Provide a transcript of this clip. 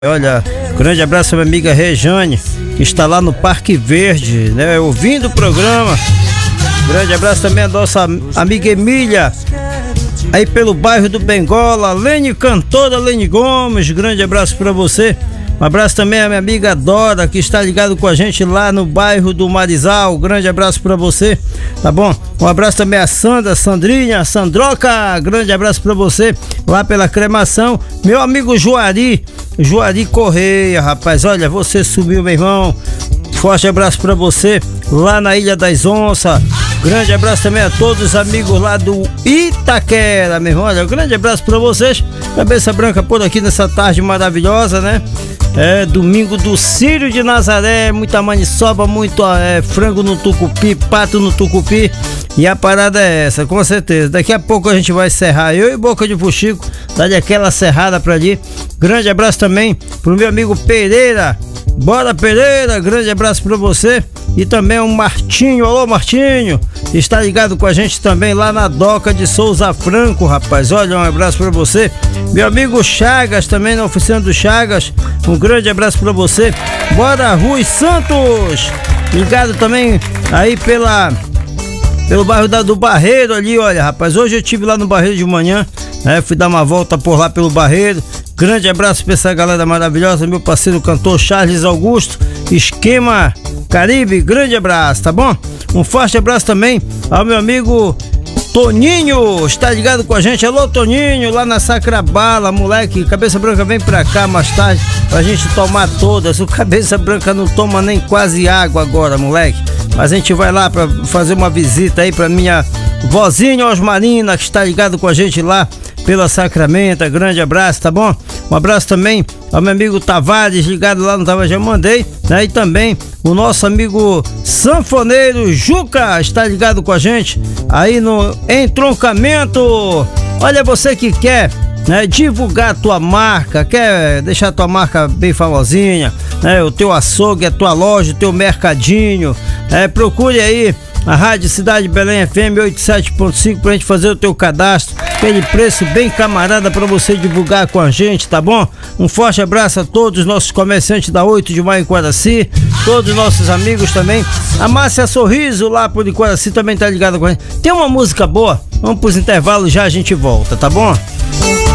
Olha, grande abraço à minha amiga Rejane, que está lá no Parque Verde, né, ouvindo o programa. Grande abraço também à nossa amiga Emília, aí pelo bairro do Bengola, Lene, cantora Lene Gomes, grande abraço para você. Um abraço também à minha amiga Dora, que está ligado com a gente lá no bairro do Marizal, grande abraço para você, tá bom? Um abraço também à Sandra, Sandrinha, Sandroca, grande abraço para você, lá pela Cremação. Meu amigo Juari Correia, rapaz, olha, você subiu, meu irmão, forte abraço para você, lá na Ilha das Onças. Grande abraço também a todos os amigos lá do Itaquera, meu irmão, olha, um grande abraço para vocês. Cabeça branca por aqui nessa tarde maravilhosa, né? É domingo do Círio de Nazaré, muita maniçoba, muito frango no tucupi, pato no tucupi, e a parada é essa, com certeza. Daqui a pouco a gente vai serrar, eu e Boca de Fuxico, dá-lhe aquela serrada pra ali. Grande abraço também pro meu amigo Pereira, bora Pereira, grande abraço pra você. E também o Martinho, alô Martinho, está ligado com a gente também lá na Doca de Souza Franco, rapaz, olha, um abraço pra você. Meu amigo Chagas, também na oficina do Chagas, um grande abraço pra você. Bora Rui Santos, ligado também aí pelo bairro do Barreiro ali, olha, rapaz, hoje eu estive lá no Barreiro de manhã, né, fui dar uma volta por lá pelo Barreiro. Grande abraço pra essa galera maravilhosa, meu parceiro cantor Charles Augusto, Esquema Caribe, grande abraço, tá bom? Um forte abraço também ao meu amigo Toninho, está ligado com a gente, alô Toninho, lá na Sacrabala, moleque, Cabeça Branca vem pra cá mais tarde pra gente tomar todas. O Cabeça Branca não toma nem quase água agora, moleque, mas a gente vai lá pra fazer uma visita aí pra minha vozinha Osmarina, que está ligado com a gente lá pela Sacramento, grande abraço, tá bom? Um abraço também ao meu amigo Tavares, ligado lá no Tavares, já mandei, né? E também o nosso amigo sanfoneiro Juca está ligado com a gente aí no Entroncamento. Olha, você que quer, né, divulgar a tua marca, quer deixar a tua marca bem famosinha, né, o teu açougue, a tua loja, o teu mercadinho, procure aí a Rádio Cidade Belém FM 87.5 pra gente fazer o teu cadastro, aquele preço bem camarada pra você divulgar com a gente, tá bom? Um forte abraço a todos os nossos comerciantes da 8 de maio em Quaraci, todos os nossos amigos também. A Márcia Sorriso lá por Quaraci também tá ligada com a gente. Tem uma música boa, vamos pros intervalos, já a gente volta, tá bom?